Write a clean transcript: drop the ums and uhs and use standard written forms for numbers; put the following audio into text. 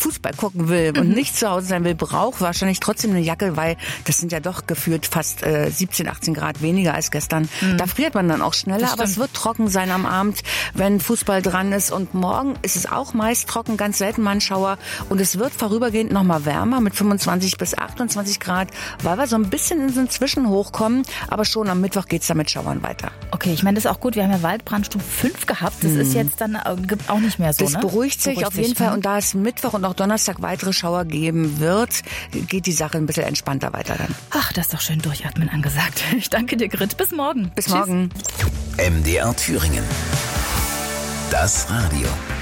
Fußball gucken will und nicht zu Hause sein will, braucht wahrscheinlich trotzdem eine Jacke, weil das sind ja doch gefühlt fast 17, 18 Grad weniger als gestern. Da friert man dann auch schneller, aber es wird trocken sein am Abend, wenn Fußball dran ist. Und morgen ist es auch meist trocken, ganz selten mal ein Schauer. Und es wird vorübergehend nochmal wärmer mit 25 bis 28 Grad, weil wir so ein bisschen in so einen Zwischenhoch kommen. Aber schon am Mittwoch geht's dann mit Schauern weiter. Okay, ich meine, das ist auch gut. Wir haben ja Waldbrandstufe 5 gehabt. Das ist jetzt dann gibt auch nicht mehr so, das beruhigt sich auf jeden Fall. Und da es Mittwoch und auch Donnerstag weitere Schauer geben wird, geht die Sache ein bisschen entspannter weiter dann. Ach, das ist doch schön durchatmen angesagt. Ich danke dir, Grit. Bis morgen. Bis morgen. MDR Thüringen. Das Radio.